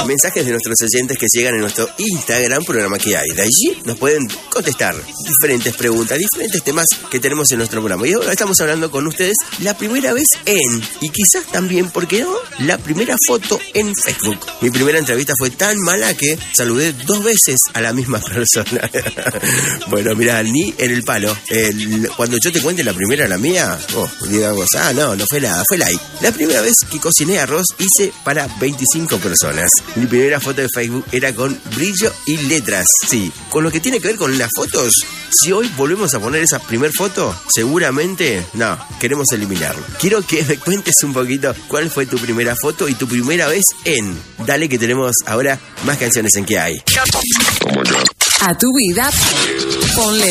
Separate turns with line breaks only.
mensajes de nuestros oyentes que llegan en nuestro Instagram, programa que hay. De allí nos pueden contestar diferentes preguntas, diferentes temas que tenemos en nuestro programa. Y ahora estamos hablando con ustedes la primera vez y quizás también, ¿por qué no?, la primera foto en Facebook. Mi primera entrevista fue tan mala que saludé 2 veces a la misma persona. Bueno, mirá, ni en el palo. Cuando yo te cuente la primera, la mía, digamos, no fue nada, fue like. La primera vez que cociné arroz hice para 25 personas. Mi primera foto de Facebook era con brillo y letras. Sí, con lo que tiene que ver con las fotos, si hoy volvemos a poner esa primer foto, seguramente, queremos eliminarlo. Quiero que me cuentes un poquito cuál fue tu primera foto y tu primera vez en. Dale que tenemos ahora más canciones en ¿Qué hay?
A tu vida, ponle